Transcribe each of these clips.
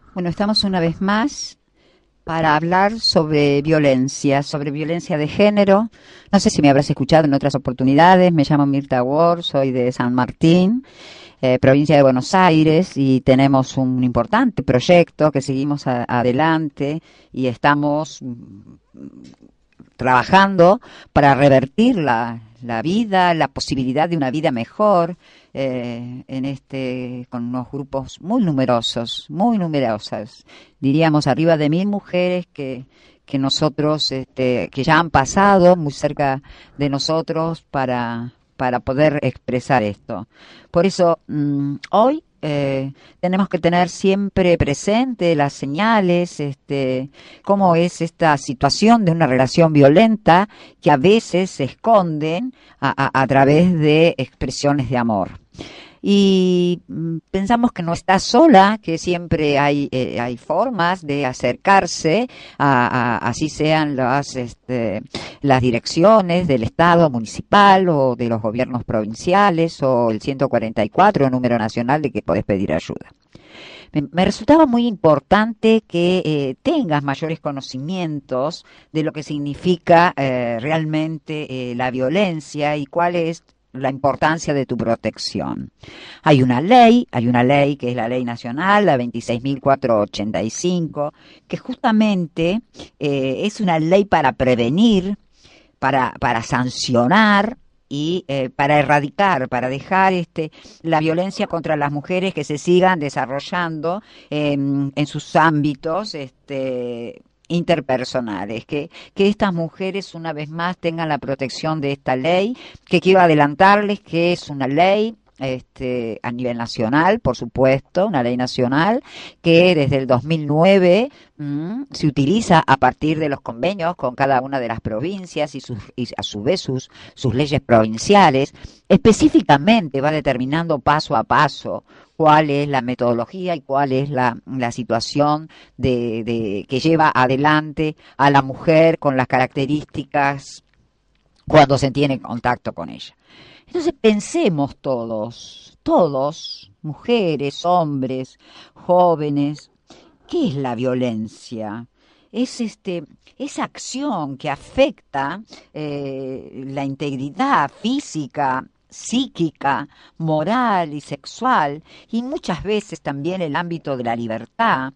Bueno, estamos una vez más para hablar sobre violencia de género. No sé si me habrás escuchado en otras oportunidades. Me llamo Mirta Ward, soy de San Martín, provincia de Buenos Aires, y tenemos un importante proyecto que seguimos adelante y estamos trabajando para revertir la vida, la posibilidad de una vida mejor con unos grupos muy numerosos, diríamos arriba de 1000 mujeres que nosotros, que ya han pasado muy cerca de nosotros para poder expresar esto. Por eso, hoy tenemos que tener siempre presente las señales, cómo es esta situación de una relación violenta que a veces se esconden a través de expresiones de amor. Y pensamos que no está sola, que siempre hay formas de acercarse así sean las direcciones del Estado municipal o de los gobiernos provinciales o el 144, número nacional de que podés pedir ayuda. Me resultaba muy importante que tengas mayores conocimientos de lo que significa realmente la violencia y cuál es la importancia de tu protección. Hay una ley que es la Ley Nacional, la 26.485, que justamente es una ley para prevenir, para sancionar y para erradicar, para dejar la violencia contra las mujeres que se sigan desarrollando en sus ámbitos interpersonales, que estas mujeres una vez más tengan la protección de esta ley, que quiero adelantarles que es una ley a nivel nacional, por supuesto, una ley nacional que desde el 2009 se utiliza a partir de los convenios con cada una de las provincias y a su vez sus leyes provinciales. Específicamente va determinando paso a paso cuál es la metodología y cuál es la situación que lleva adelante a la mujer con las características cuando se tiene contacto con ella. Entonces pensemos todos, mujeres, hombres, jóvenes, ¿qué es la violencia? Es esa acción que afecta la integridad física, psíquica, moral y sexual, y muchas veces también el ámbito de la libertad,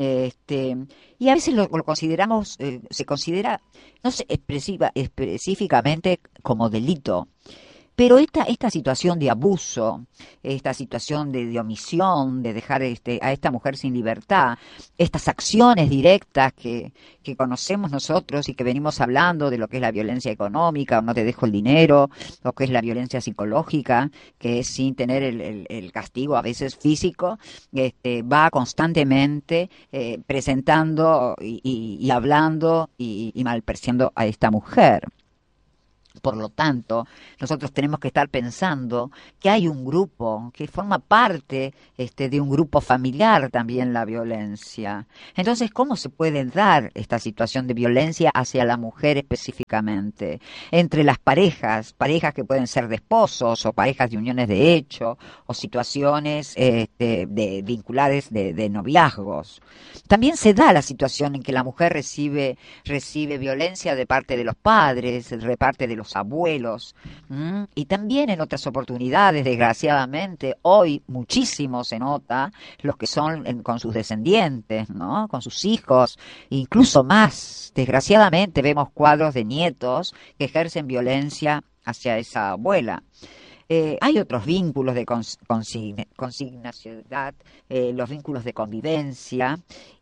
y a veces lo consideramos, se considera, no sé, específicamente como delito. Pero esta situación de abuso, esta situación de omisión, de dejar a esta mujer sin libertad, estas acciones directas que conocemos nosotros y que venimos hablando de lo que es la violencia económica, o no te dejo el dinero, lo que es la violencia psicológica, que es sin tener el castigo a veces físico, va constantemente presentando y hablando y malpareciendo a esta mujer. Por lo tanto, nosotros tenemos que estar pensando que hay un grupo que forma parte de un grupo familiar también la violencia. Entonces, ¿cómo se puede dar esta situación de violencia hacia la mujer específicamente? Entre las parejas que pueden ser de esposos o parejas de uniones de hecho o situaciones vinculares de noviazgos. También se da la situación en que la mujer recibe violencia de parte de los padres, de parte de los abuelos, y también en otras oportunidades, desgraciadamente, hoy muchísimo se nota los que son con sus descendientes, ¿no? Con sus hijos, incluso más. Desgraciadamente vemos cuadros de nietos que ejercen violencia hacia esa abuela. Hay otros vínculos de consignacionalidad, los vínculos de convivencia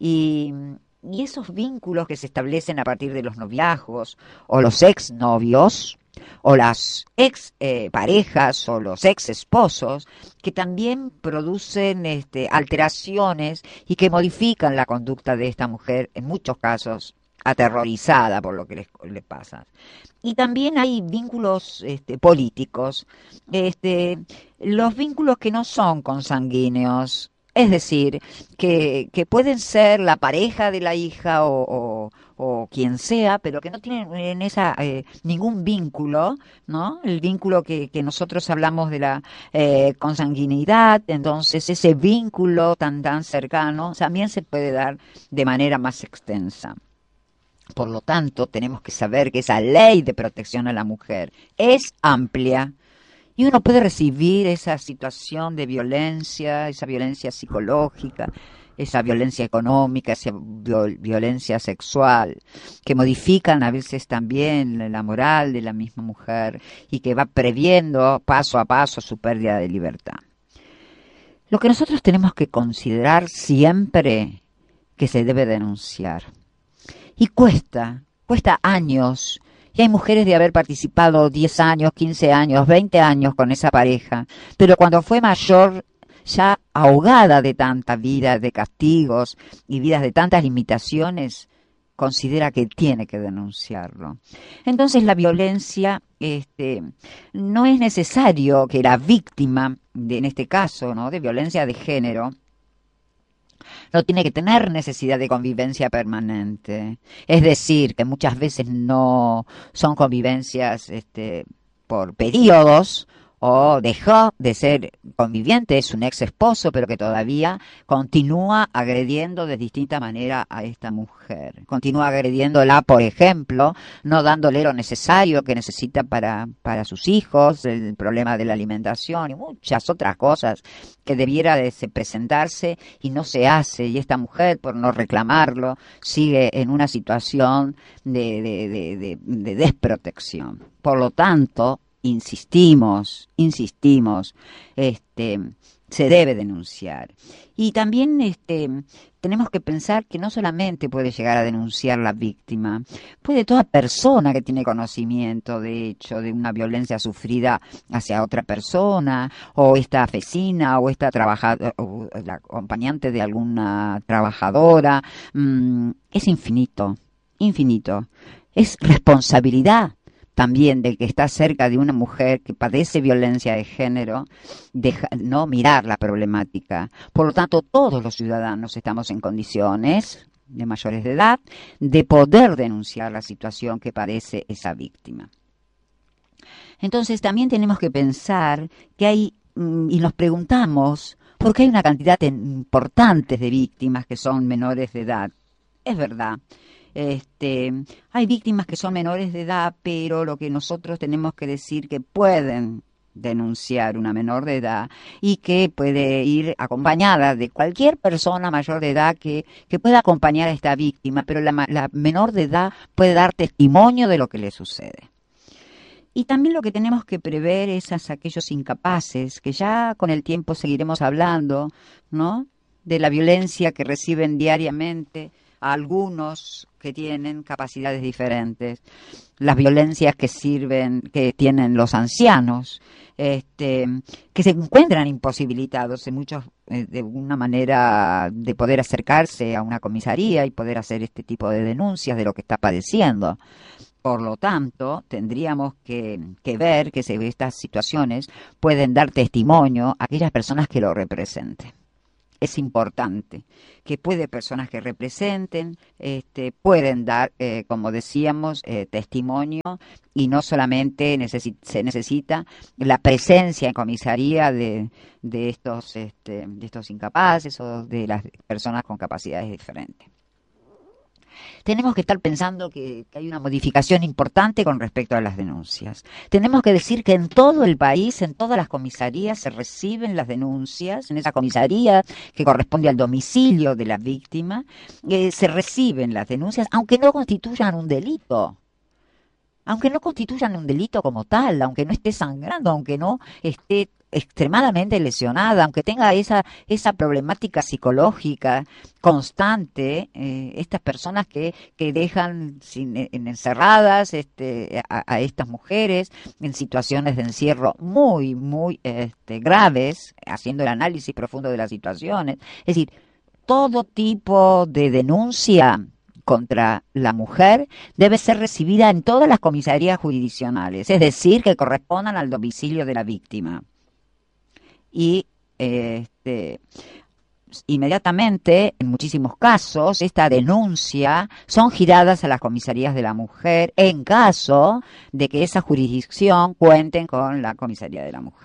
y esos vínculos que se establecen a partir de los noviazgos o los exnovios o las ex parejas o los ex esposos que también producen alteraciones y que modifican la conducta de esta mujer, en muchos casos aterrorizada por lo que le pasa. Y también hay vínculos políticos, los vínculos que no son consanguíneos, es decir, que pueden ser la pareja de la hija o o quien sea, pero que no tienen en esa ningún vínculo, ¿no? El vínculo que nosotros hablamos de la consanguinidad, entonces ese vínculo tan cercano también se puede dar de manera más extensa. Por lo tanto, tenemos que saber que esa ley de protección a la mujer es amplia y uno puede recibir esa situación de violencia, esa violencia psicológica, esa violencia económica, esa violencia sexual, que modifican a veces también la moral de la misma mujer y que va previendo paso a paso su pérdida de libertad. Lo que nosotros tenemos que considerar siempre que se debe denunciar. Y cuesta años. Y hay mujeres de haber participado 10 años, 15 años, 20 años con esa pareja. Pero cuando fue mayor, ya ahogada de tanta vida, de castigos y vidas de tantas limitaciones, considera que tiene que denunciarlo. Entonces la violencia, no es necesario que la víctima, en este caso, ¿no?, de violencia de género, no tiene que tener necesidad de convivencia permanente. Es decir, que muchas veces no son convivencias por periodos, o dejó de ser conviviente, es un ex esposo, pero que todavía continúa agrediendo de distinta manera a esta mujer. Continúa agrediéndola, por ejemplo, no dándole lo necesario que necesita para sus hijos, el problema de la alimentación y muchas otras cosas que debiera de presentarse y no se hace. Y esta mujer, por no reclamarlo, sigue en una situación de desprotección. Por lo tanto, insistimos, se debe denunciar. Y también tenemos que pensar que no solamente puede llegar a denunciar la víctima, puede toda persona que tiene conocimiento, de hecho, de una violencia sufrida hacia otra persona, o esta vecina, o esta trabajadora, o la acompañante de alguna trabajadora, es infinito. Es responsabilidad también del que está cerca de una mujer que padece violencia de género, no mirar la problemática. Por lo tanto, todos los ciudadanos estamos en condiciones, de mayores de edad, de poder denunciar la situación que padece esa víctima. Entonces, también tenemos que pensar que hay, y nos preguntamos, ¿por qué hay una cantidad importante de víctimas que son menores de edad? Es verdad. Hay víctimas que son menores de edad, pero lo que nosotros tenemos que decir que pueden denunciar una menor de edad y que puede ir acompañada de cualquier persona mayor de edad que pueda acompañar a esta víctima, pero la menor de edad puede dar testimonio de lo que le sucede. Y también lo que tenemos que prever es a aquellos incapaces, que ya con el tiempo seguiremos hablando, ¿no?, de la violencia que reciben diariamente a algunos que tienen capacidades diferentes, las violencias que tienen los ancianos, que se encuentran imposibilitados en muchos, de una manera de poder acercarse a una comisaría y poder hacer este tipo de denuncias de lo que está padeciendo. Por lo tanto, tendríamos que ver que estas situaciones pueden dar testimonio a aquellas personas que lo representen. Es importante que personas que representen, pueden dar, como decíamos, testimonio, y no solamente se necesita la presencia en comisaría de estos incapaces o de las personas con capacidades diferentes. Tenemos que estar pensando que hay una modificación importante con respecto a las denuncias. Tenemos que decir que en todo el país, en todas las comisarías, se reciben las denuncias. En esa comisaría que corresponde al domicilio de la víctima, se reciben las denuncias, aunque no constituyan un delito. Aunque no constituyan un delito como tal, aunque no esté sangrando, aunque no esté extremadamente lesionada, aunque tenga esa problemática psicológica constante, estas personas que dejan encerradas a estas mujeres en situaciones de encierro muy graves, haciendo el análisis profundo de las situaciones. Es decir, todo tipo de denuncia contra la mujer debe ser recibida en todas las comisarías jurisdiccionales, es decir, que correspondan al domicilio de la víctima. Y inmediatamente, en muchísimos casos, esta denuncia son giradas a las comisarías de la mujer en caso de que esa jurisdicción cuenten con la comisaría de la mujer.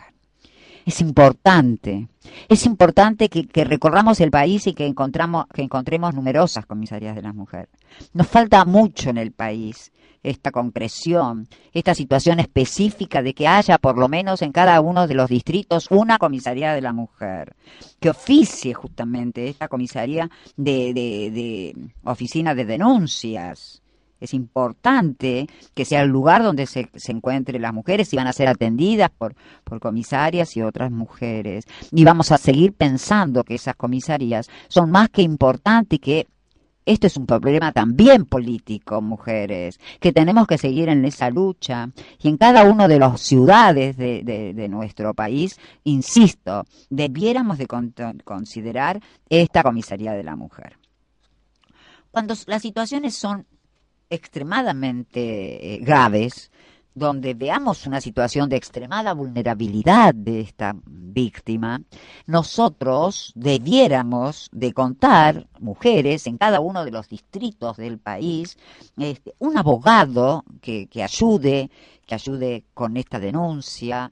Es importante que recorramos el país y que encontremos numerosas comisarías de la mujer. Nos falta mucho en el país esta concreción, esta situación específica de que haya por lo menos en cada uno de los distritos una comisaría de la mujer, que oficie justamente esta comisaría de oficina de denuncias. Es importante que sea el lugar donde se encuentren las mujeres y van a ser atendidas por comisarias y otras mujeres. Y vamos a seguir pensando que esas comisarías son más que importantes y que esto es un problema también político, mujeres, que tenemos que seguir en esa lucha. Y en cada una de las ciudades de nuestro país, insisto, debiéramos de considerar esta comisaría de la mujer. Cuando las situaciones son extremadamente graves, donde veamos una situación de extremada vulnerabilidad de esta víctima, nosotros debiéramos de contar, mujeres, en cada uno de los distritos del país, un abogado que ayude con esta denuncia.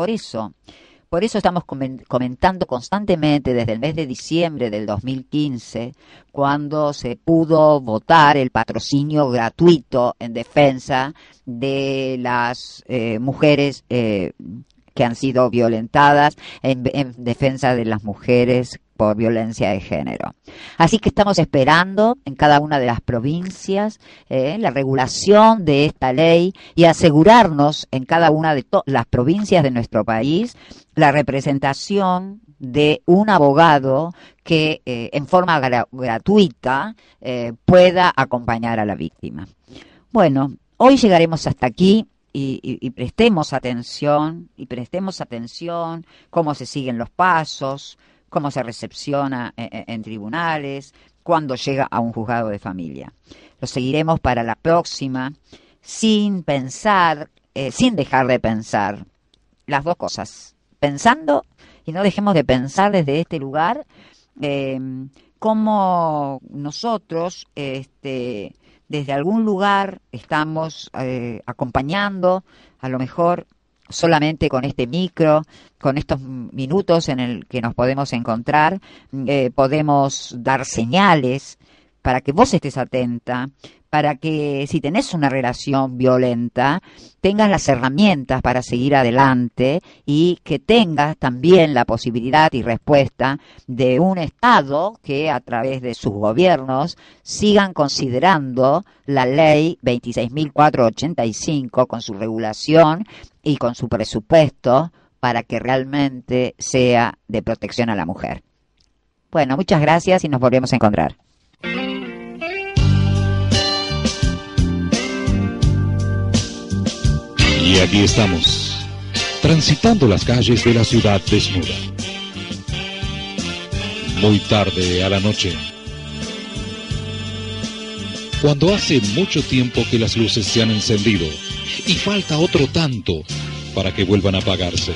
Por eso estamos comentando constantemente desde el mes de diciembre del 2015, cuando se pudo votar el patrocinio gratuito en defensa de las mujeres que han sido violentadas, en defensa de las mujeres por violencia de género. Así que estamos esperando en cada una de las provincias la regulación de esta ley y asegurarnos en cada una de las provincias de nuestro país la representación de un abogado que en forma gratuita pueda acompañar a la víctima. Bueno, hoy llegaremos hasta aquí. Y prestemos atención cómo se siguen los pasos, cómo se recepciona en tribunales, cuando llega a un juzgado de familia. Lo seguiremos para la próxima, sin dejar de pensar las dos cosas, pensando y no dejemos de pensar desde este lugar cómo nosotros desde algún lugar estamos acompañando, a lo mejor solamente con este micro, con estos minutos en el que nos podemos encontrar, podemos dar señales para que vos estés atenta, para que si tenés una relación violenta, tengas las herramientas para seguir adelante y que tengas también la posibilidad y respuesta de un Estado que a través de sus gobiernos sigan considerando la ley 26.485 con su regulación y con su presupuesto para que realmente sea de protección a la mujer. Bueno, muchas gracias y nos volvemos a encontrar. Y aquí estamos, transitando las calles de la ciudad desnuda. Muy tarde a la noche, cuando hace mucho tiempo que las luces se han encendido y falta otro tanto para que vuelvan a apagarse.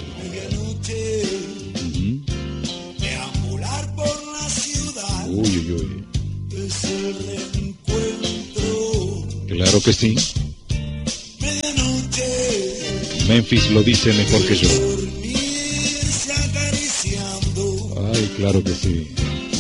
Deambular por la ciudad. Uy. Es el reencuentro. Claro que sí. Medianoche. Memphis lo dice mejor que yo. Dormirse acariciando. Ay, claro que sí.